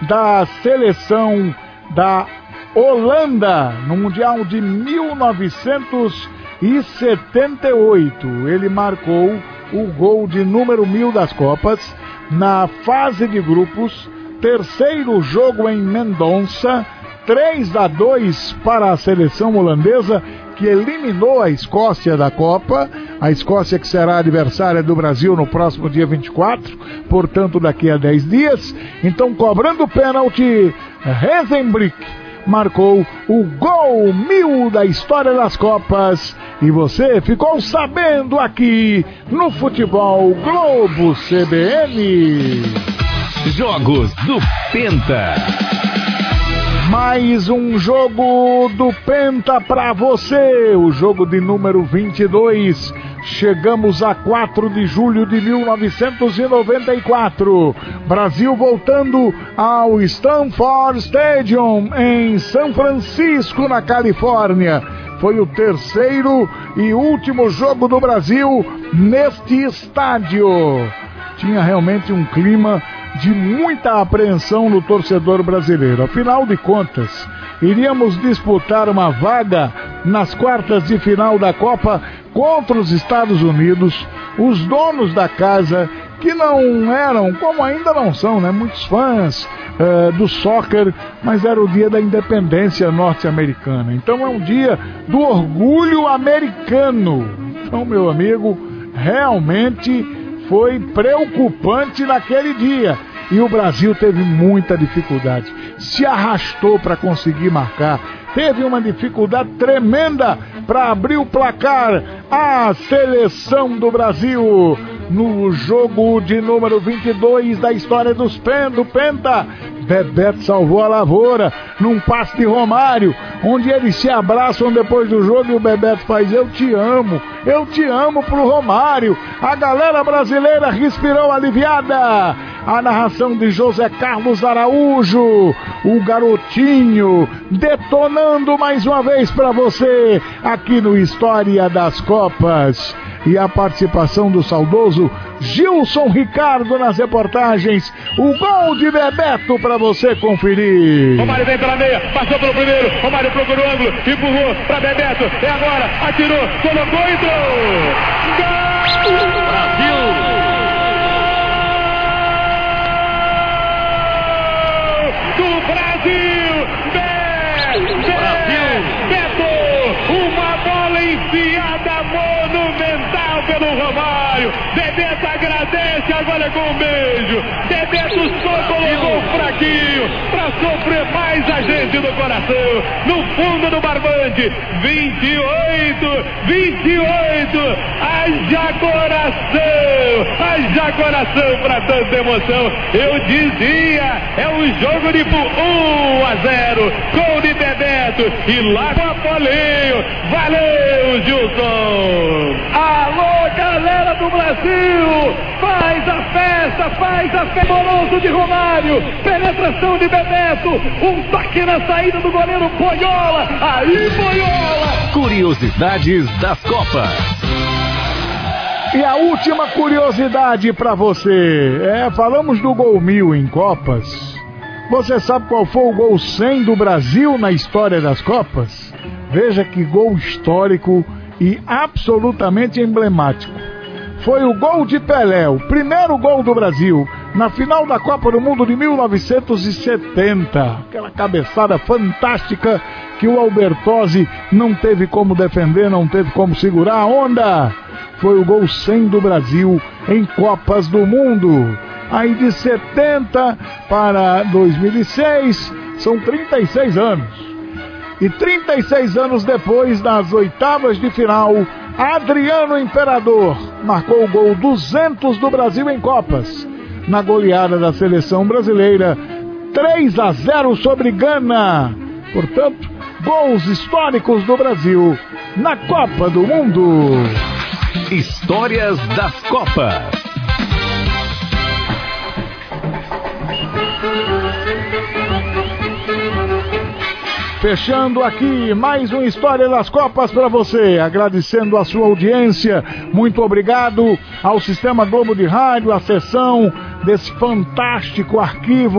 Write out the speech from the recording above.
da seleção da Holanda no Mundial de 1978. Ele marcou o gol de número 1000 das Copas na fase de grupos, terceiro jogo em Mendonça, 3-2 para a seleção holandesa, que eliminou a Escócia da Copa, a Escócia que será adversária do Brasil no próximo dia 24, portanto daqui a 10 dias. Então, cobrando pênalti, Rezenbrink marcou o gol 1000 da história das Copas, e você ficou sabendo aqui no Futebol Globo CBN. Jogos do Penta. Mais um jogo do Penta pra você, o jogo de número 22. Chegamos a 4 de julho de 1994. Brasil voltando ao Stanford Stadium em São Francisco, na Califórnia. Foi o terceiro e último jogo do Brasil neste estádio. Tinha realmente um clima de muita apreensão no torcedor brasileiro. Afinal de contas, iríamos disputar uma vaga nas quartas de final da Copa contra os Estados Unidos. Os donos da casa, que não eram, como ainda não são, né, muitos fãs do soccer, mas era o dia da independência norte-americana. Então é um dia do orgulho americano. Então, meu amigo, realmente foi preocupante naquele dia. E o Brasil teve muita dificuldade. Se arrastou para conseguir marcar. Teve uma dificuldade tremenda para abrir o placar. A seleção do Brasil no jogo de número 22 da história do Penta. Bebeto salvou a lavoura num passe de Romário, onde eles se abraçam depois do jogo e o Bebeto faz eu te amo pro Romário. A galera brasileira respirou aliviada. A narração de José Carlos Araújo, o garotinho, detonando mais uma vez para você aqui no História das Copas. E a participação do saudoso Gilson Ricardo nas reportagens. O gol de Bebeto para você conferir. Romário vem pela meia, passou pelo primeiro, Romário procurou o ângulo, empurrou para Bebeto, é agora, atirou, colocou, entrou! Gol! Brasil! Do Brasil! Beto! Uma bola enfiada monumental pelo Romário. Bebeto agradece, agora com um beijo. Bebeto só colocou fraquinho pra sofrer mais a gente do coração. No fundo do barbante, 28. Haja coração pra tanta emoção. Eu dizia, é um jogo de 1-0. Gol de Bebeto e lá com Apolinho. Valeu, Gilson! Alô, galera do Brasil! Faz a festa Moroso de Romário, penetração de Bebeto, um toque na saída do goleiro Boiola, aí Boiola! Curiosidades das Copas. E a última curiosidade para você, falamos do gol 1000 em Copas. Você sabe qual foi o gol 100 do Brasil na história das Copas? Veja que gol histórico e absolutamente emblemático. Foi o gol de Pelé, o primeiro gol do Brasil, na final da Copa do Mundo de 1970. Aquela cabeçada fantástica que o Albertozzi não teve como defender, não teve como segurar a onda. Foi o gol 100 do Brasil em Copas do Mundo. Aí de 70 para 2006, são 36 anos. E 36 anos depois, nas oitavas de final, Adriano Imperador marcou o gol 200 do Brasil em Copas, na goleada da seleção brasileira, 3-0 sobre Gana. Portanto, gols históricos do Brasil na Copa do Mundo. Histórias das Copas. Fechando aqui mais uma História das Copas para você, agradecendo a sua audiência, muito obrigado ao Sistema Globo de Rádio, a sessão desse fantástico arquivo